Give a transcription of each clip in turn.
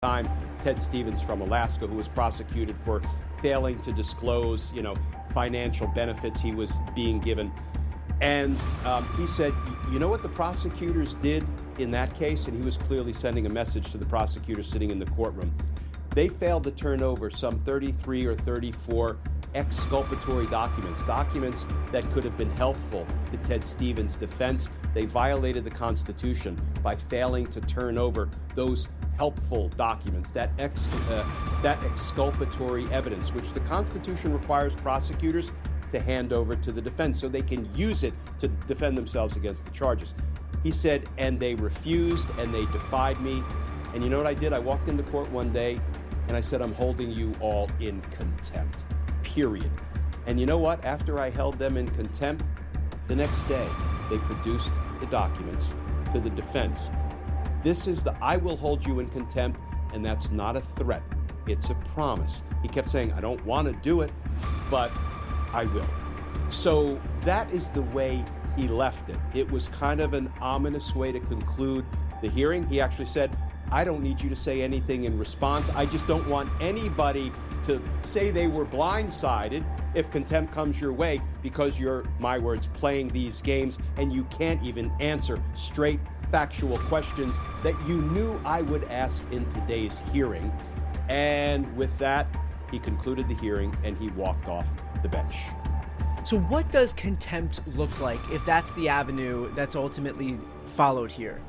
time, Ted Stevens from Alaska, who was prosecuted for failing to disclose, financial benefits he was being given. And he said, you know what the prosecutors did in that case? And he was clearly sending a message to the prosecutors sitting in the courtroom. They failed to turn over some 33 or 34 exculpatory documents that could have been helpful to Ted Stevens' defense. They violated the Constitution by failing to turn over those helpful documents, that exculpatory evidence, which the Constitution requires prosecutors to hand over to the defense so they can use it to defend themselves against the charges. He said, and they refused and they defied me. And you know what I did? I walked into court one day and I said, I'm holding you all in contempt, period. And you know what? After I held them in contempt, the next day they produced the documents to the defense. This is I will hold you in contempt, and that's not a threat. It's a promise. He kept saying, I don't want to do it, but I will. So that is the way he left it. It was kind of an ominous way to conclude the hearing. He actually said, I don't need you to say anything in response. I just don't want anybody to say they were blindsided if contempt comes your way because you're, my words, playing these games and you can't even answer straight factual questions that you knew I would ask in today's hearing. And with that, he concluded the hearing and he walked off the bench. So what does contempt look like if that's the avenue that's ultimately followed here?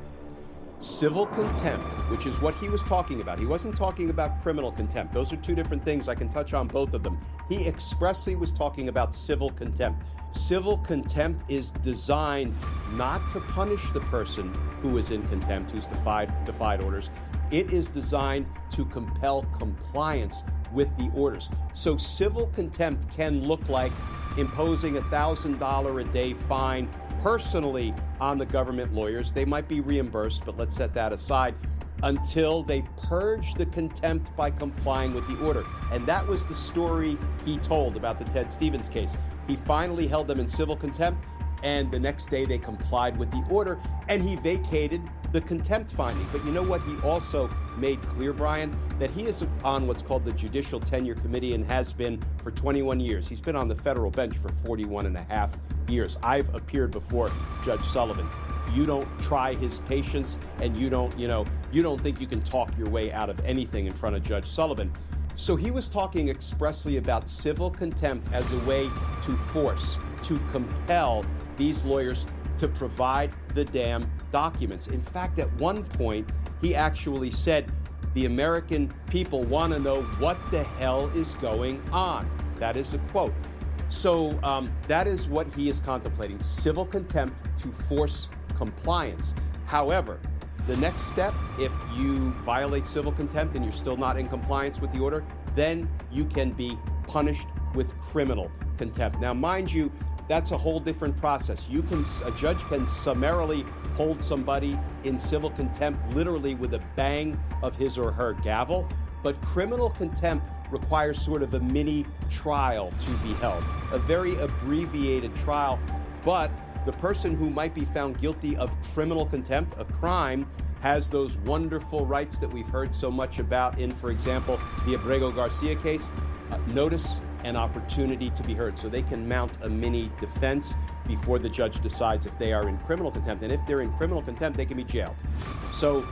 Civil contempt, which is what he was talking about. He wasn't talking about criminal contempt. Those are two different things. I can touch on both of them. He expressly was talking about civil contempt. Civil contempt is designed not to punish the person who is in contempt, who's defied orders. It is designed to compel compliance with the orders. So civil contempt can look like imposing a $1,000 a day fine personally on the government lawyers. They might be reimbursed, but let's set that aside, until they purge the contempt by complying with the order. And that was the story he told about the Ted Stevens case. He finally held them in civil contempt, and the next day they complied with the order, and he vacated the contempt finding. But you know what he also made clear, Brian? That he is on what's called the Judicial Tenure Committee and has been for 21 years. He's been on the federal bench for 41 and a half years. I've appeared before Judge Sullivan. You don't try his patience, and you don't think you can talk your way out of anything in front of Judge Sullivan. So he was talking expressly about civil contempt as a way to force, to compel these lawyers to provide the damn documents. In fact, at one point, he actually said, the American people want to know what the hell is going on. That is a quote. So that is what he is contemplating, civil contempt to force compliance. However, the next step, if you violate civil contempt and you're still not in compliance with the order, then you can be punished with criminal contempt. Now, mind you, that's a whole different process. A judge can summarily hold somebody in civil contempt literally with a bang of his or her gavel, but criminal contempt requires sort of a mini trial to be held, a very abbreviated trial, but the person who might be found guilty of criminal contempt, a crime, has those wonderful rights that we've heard so much about in, for example, the Abrego Garcia case, notice and opportunity to be heard. So they can mount a mini defense before the judge decides if they are in criminal contempt. And if they're in criminal contempt, they can be jailed. So,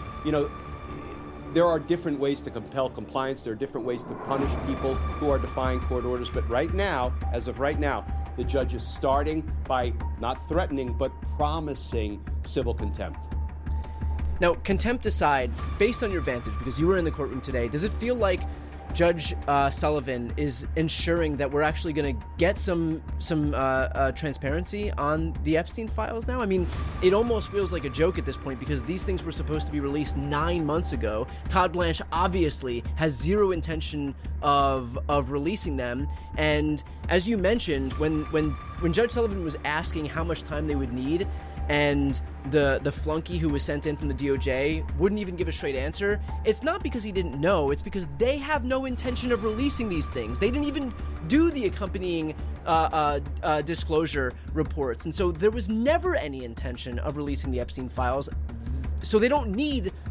there are different ways to compel compliance. There are different ways to punish people who are defying court orders. But right now, as of right now, the judge is starting by not threatening, but promising civil contempt. Now, contempt aside, based on your vantage, because you were in the courtroom today, does it feel like Judge Sullivan is ensuring that we're actually going to get some transparency on the Epstein files now? I mean, it almost feels like a joke at this point because these things were supposed to be released 9 months ago. Todd Blanche obviously has zero intention of releasing them. And as you mentioned, when Judge Sullivan was asking how much time they would need, and the flunky who was sent in from the DOJ wouldn't even give a straight answer, it's not because he didn't know, it's because they have no intention of releasing these things. They didn't even do the accompanying disclosure reports, and so there was never any intention of releasing the Epstein files. So they don't need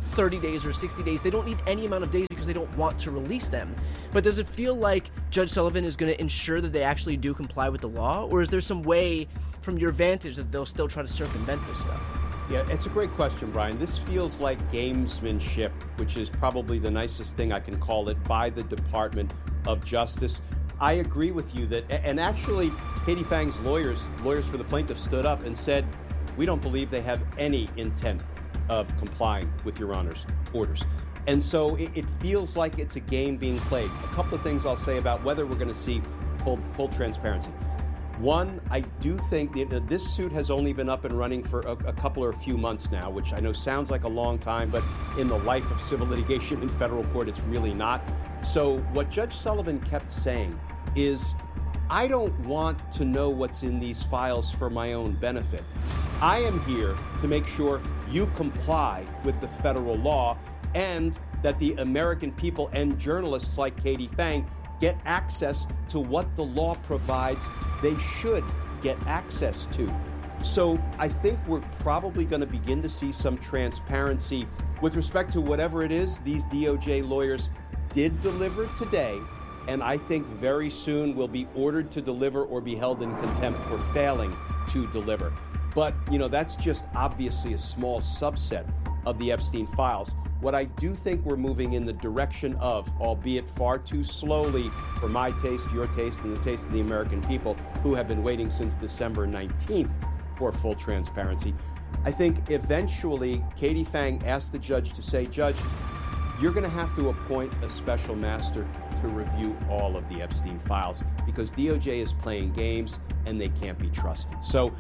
30 days or 60 days. They don't need any amount of days because they don't want to release them. But does it feel like Judge Sullivan is going to ensure that they actually do comply with the law? Or is there some way, from your vantage, that they'll still try to circumvent this stuff? Yeah, it's a great question, Brian. This feels like gamesmanship, which is probably the nicest thing I can call it, by the Department of Justice. I agree with you that, and actually, Katie Phang's lawyers for the plaintiffs stood up and said, we don't believe they have any intent of complying with Your Honor's orders. And so it feels like it's a game being played. A couple of things I'll say about whether we're going to see full transparency. One, I do think this suit has only been up and running for a couple or a few months now, which I know sounds like a long time, but in the life of civil litigation in federal court, it's really not. So what Judge Sullivan kept saying is, I don't want to know what's in these files for my own benefit. I am here to make sure you comply with the federal law and that the American people and journalists like Katie Phang get access to what the law provides they should get access to. So I think we're probably going to begin to see some transparency with respect to whatever it is these DOJ lawyers did deliver today, and I think very soon will be ordered to deliver or be held in contempt for failing to deliver. But, that's just obviously a small subset of the Epstein files. What I do think we're moving in the direction of, albeit far too slowly for my taste, your taste, and the taste of the American people who have been waiting since December 19th for full transparency. I think eventually Katie Phang asked the judge to say, Judge, you're going to have to appoint a special master to review all of the Epstein files because DOJ is playing games and they can't be trusted. So,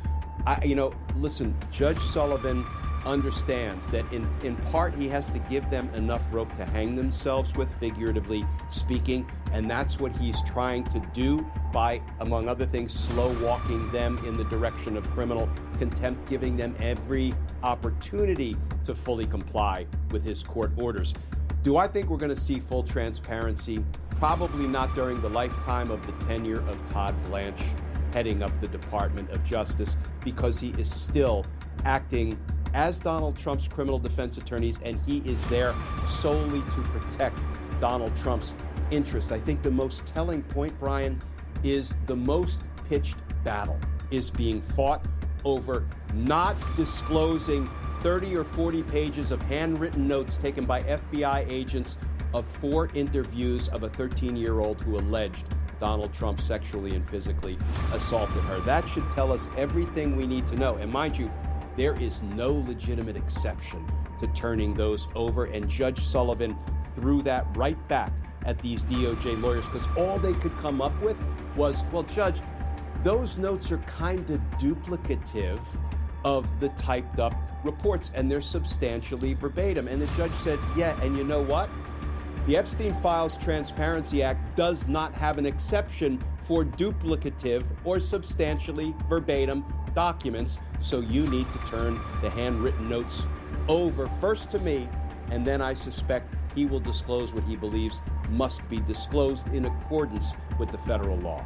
listen, Judge Sullivan understands that in part he has to give them enough rope to hang themselves with, figuratively speaking, and that's what he's trying to do by, among other things, slow walking them in the direction of criminal contempt, giving them every opportunity to fully comply with his court orders. Do I think we're going to see full transparency? Probably not during the lifetime of the tenure of Todd Blanche heading up the Department of Justice, because he is still acting as Donald Trump's criminal defense attorneys, and he is there solely to protect Donald Trump's interest. I think the most telling point, Brian, is the most pitched battle is being fought over not disclosing 30 or 40 pages of handwritten notes taken by FBI agents of 4 interviews of a 13-year-old who alleged Donald Trump sexually and physically assaulted her. That should tell us everything we need to know. And mind you, there is no legitimate exception to turning those over, and Judge Sullivan threw that right back at these DOJ lawyers because all they could come up with was, well, Judge, those notes are kind of duplicative of the typed up reports, and they're substantially verbatim. And the judge said, yeah, and you know what? The Epstein Files Transparency Act does not have an exception for duplicative or substantially verbatim documents, so you need to turn the handwritten notes over first to me, and then I suspect he will disclose what he believes must be disclosed in accordance with the federal law.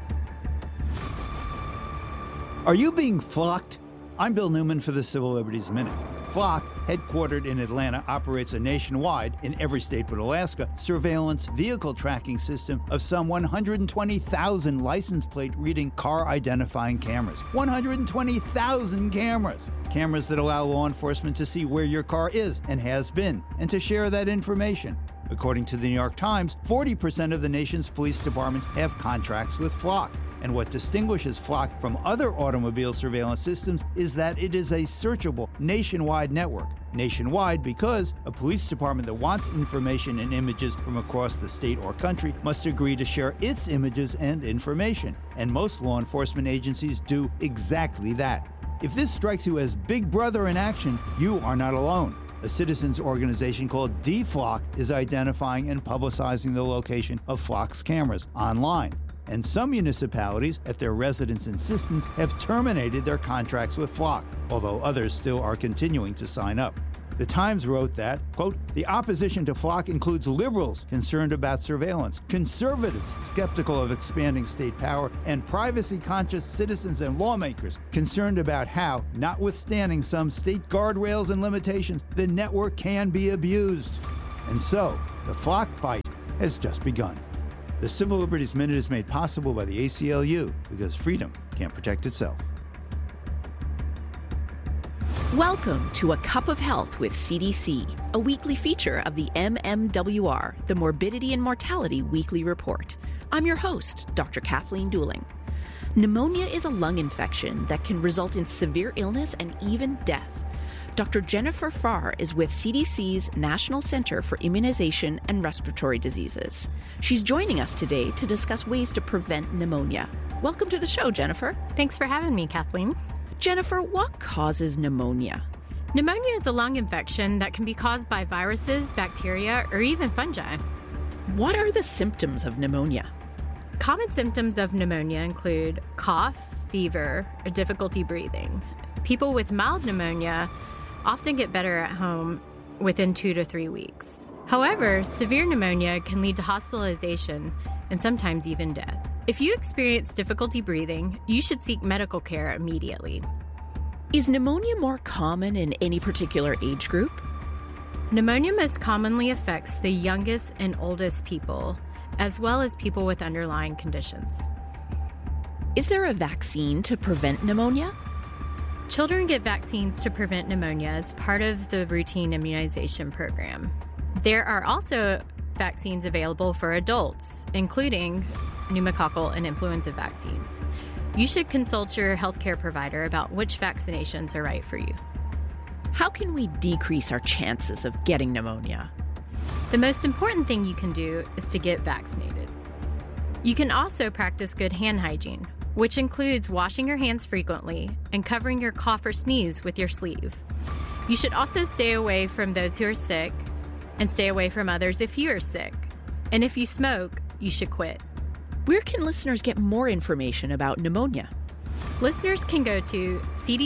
Are you being flocked? I'm Bill Newman for the Civil Liberties Minute. Flock, headquartered in Atlanta, operates a nationwide, in every state but Alaska, surveillance vehicle tracking system of some 120,000 license plate reading car identifying cameras. 120,000 cameras! Cameras that allow law enforcement to see where your car is and has been, and to share that information. According to the New York Times, 40% of the nation's police departments have contracts with Flock. And what distinguishes Flock from other automobile surveillance systems is that it is a searchable nationwide network. Nationwide because a police department that wants information and images from across the state or country must agree to share its images and information. And most law enforcement agencies do exactly that. If this strikes you as Big Brother in action, you are not alone. A citizens organization called DFlock is identifying and publicizing the location of Flock's cameras online. And some municipalities, at their residents' insistence, have terminated their contracts with Flock, although others still are continuing to sign up. The Times wrote that, quote, the opposition to flock includes liberals concerned about surveillance, conservatives skeptical of expanding state power, and privacy-conscious citizens and lawmakers concerned about how, notwithstanding some state guardrails and limitations, the network can be abused. And so, the flock fight has just begun. The Civil Liberties Minute is made possible by the ACLU because freedom can't protect itself. Welcome to A Cup of Health with CDC, a weekly feature of the MMWR, the Morbidity and Mortality Weekly Report. I'm your host, Dr. Kathleen Dooling. Pneumonia is a lung infection that can result in severe illness and even death. Dr. Jennifer Farr is with CDC's National Center for Immunization and Respiratory Diseases. She's joining us today to discuss ways to prevent pneumonia. Welcome to the show, Jennifer. Thanks for having me, Kathleen. Jennifer, what causes pneumonia? Pneumonia is a lung infection that can be caused by viruses, bacteria, or even fungi. What are the symptoms of pneumonia? Common symptoms of pneumonia include cough, fever, or difficulty breathing. People with mild pneumonia often get better at home within 2 to 3 weeks. However, severe pneumonia can lead to hospitalization and sometimes even death. If you experience difficulty breathing, you should seek medical care immediately. Is pneumonia more common in any particular age group? Pneumonia most commonly affects the youngest and oldest people, as well as people with underlying conditions. Is there a vaccine to prevent pneumonia? Children get vaccines to prevent pneumonia as part of the routine immunization program. There are also vaccines available for adults, including pneumococcal and influenza vaccines. You should consult your healthcare provider about which vaccinations are right for you. How can we decrease our chances of getting pneumonia? The most important thing you can do is to get vaccinated. You can also practice good hand hygiene, which includes washing your hands frequently and covering your cough or sneeze with your sleeve. You should also stay away from those who are sick and stay away from others if you are sick. And if you smoke, you should quit. Where can listeners get more information about pneumonia? Listeners can go to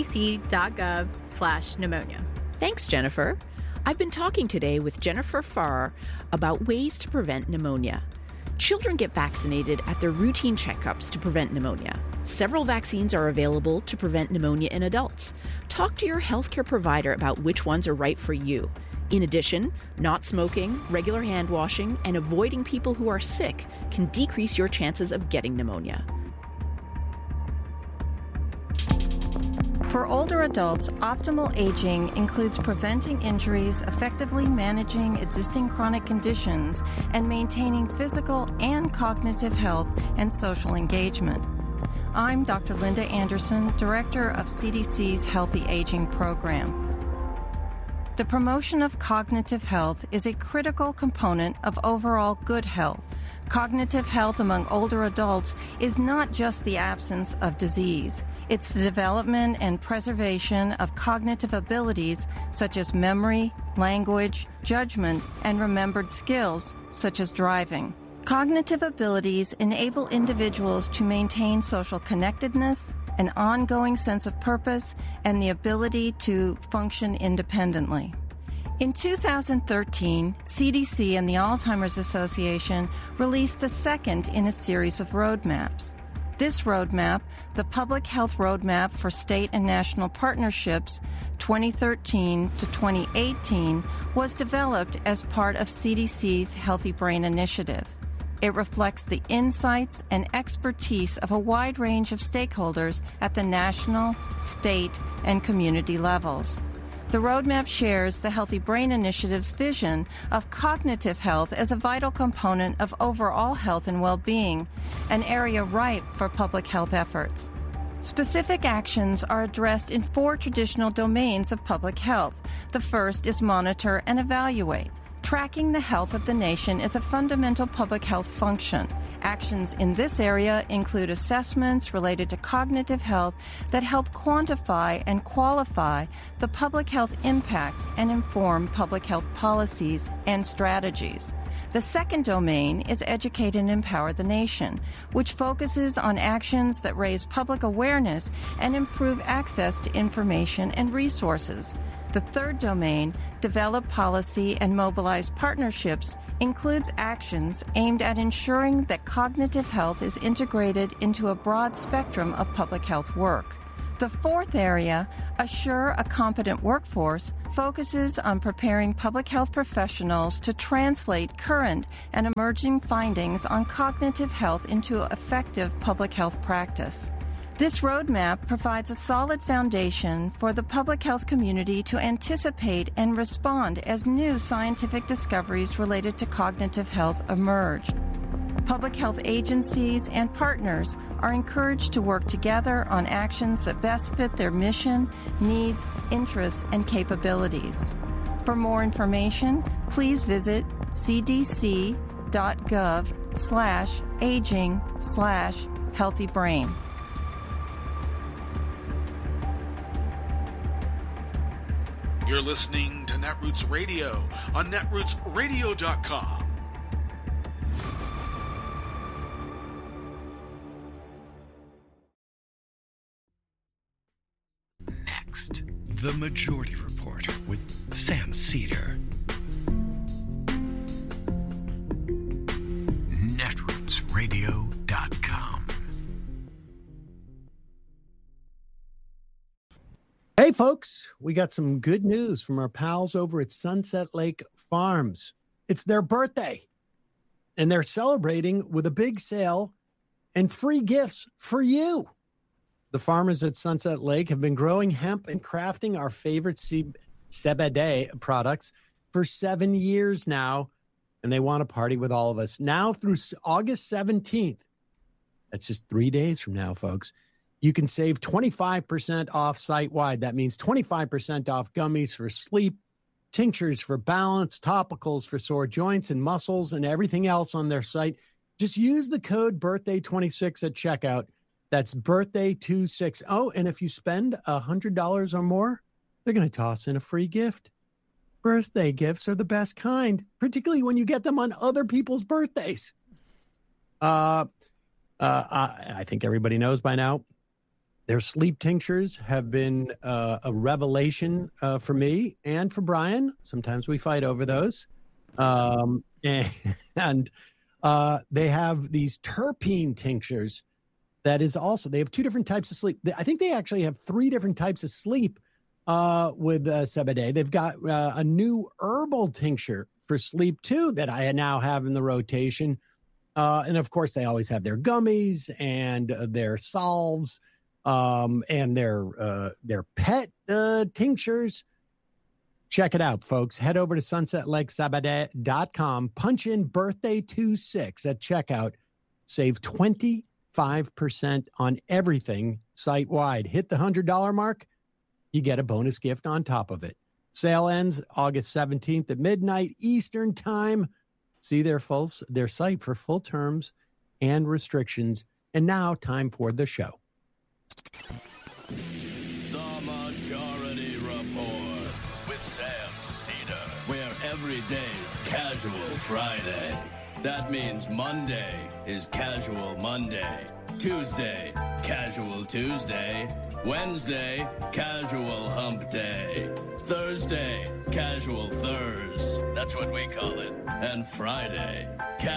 cdc.gov/pneumonia. Thanks, Jennifer. I've been talking today with Jennifer Farr about ways to prevent pneumonia. Children get vaccinated at their routine checkups to prevent pneumonia. Several vaccines are available to prevent pneumonia in adults. Talk to your healthcare provider about which ones are right for you. In addition, not smoking, regular hand washing, and avoiding people who are sick can decrease your chances of getting pneumonia. For older adults, optimal aging includes preventing injuries, effectively managing existing chronic conditions, and maintaining physical and cognitive health and social engagement. I'm Dr. Linda Anderson, Director of CDC's Healthy Aging Program. The promotion of cognitive health is a critical component of overall good health. Cognitive health among older adults is not just the absence of disease. It's the development and preservation of cognitive abilities such as memory, language, judgment, and remembered skills such as driving. Cognitive abilities enable individuals to maintain social connectedness, an ongoing sense of purpose, and the ability to function independently. In 2013, CDC and the Alzheimer's Association released the second in a series of roadmaps. This roadmap, the Public Health Roadmap for State and National Partnerships 2013 to 2018, was developed as part of CDC's Healthy Brain Initiative. It reflects the insights and expertise of a wide range of stakeholders at the national, state, and community levels. The roadmap shares the Healthy Brain Initiative's vision of cognitive health as a vital component of overall health and well-being, an area ripe for public health efforts. Specific actions are addressed in 4 traditional domains of public health. The first is monitor and evaluate. Tracking the health of the nation is a fundamental public health function. Actions in this area include assessments related to cognitive health that help quantify and qualify the public health impact and inform public health policies and strategies. The second domain is educate and empower the nation, which focuses on actions that raise public awareness and improve access to information and resources. The third domain, develop policy, and mobilize partnerships includes actions aimed at ensuring that cognitive health is integrated into a broad spectrum of public health work. The fourth area, Assure a Competent Workforce, focuses on preparing public health professionals to translate current and emerging findings on cognitive health into effective public health practice. This roadmap provides a solid foundation for the public health community to anticipate and respond as new scientific discoveries related to cognitive health emerge. Public health agencies and partners are encouraged to work together on actions that best fit their mission, needs, interests, and capabilities. For more information, please visit cdc.gov/aging/healthybrain. You're listening to Netroots Radio on netrootsradio.com. Next, The Majority Report with Sam Cedar. netrootsradio.com. Hey folks, we got some good news from our pals over at Sunset Lake Farms. It's their birthday, and they're celebrating with a big sale and free gifts for you. The farmers at Sunset Lake have been growing hemp and crafting our favorite CBD products for 7 years now, and they want to party with all of us. Now through August 17th, that's just 3 days from now, folks, you can save 25% off site-wide. That means 25% off gummies for sleep, tinctures for balance, topicals for sore joints and muscles, and everything else on their site. Just use the code BIRTHDAY26 at checkout. That's BIRTHDAY26. Oh, and if you spend $100 or more, they're going to toss in a free gift. Birthday gifts are the best kind, particularly when you get them on other people's birthdays. I think everybody knows by now, their sleep tinctures have been a revelation for me and for Brian. Sometimes we fight over those. And they have these terpene tinctures that is also, they have 2 different types of sleep. I think they actually have 3 different types of sleep with CBD. They've got a new herbal tincture for sleep too that I now have in the rotation. And of course, they always have their gummies and their salves. And their pet tinctures. Check it out, folks. Head over to sunsetlakesabade.com. Punch in birthday26 at checkout. Save 25% on everything site-wide. Hit the $100 mark, you get a bonus gift on top of it. Sale ends August 17th at midnight Eastern Time. See their site for full terms and restrictions. And now, time for the show. The Majority Report with Sam Cedar, where every day's Casual Friday. That means Monday is Casual Monday, Tuesday, Casual Tuesday, Wednesday, Casual Hump Day, Thursday, Casual Thurs, that's what we call it, and Friday,